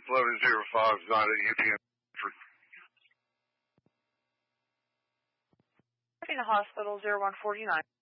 1105 is not at UPM. The hospital 0149.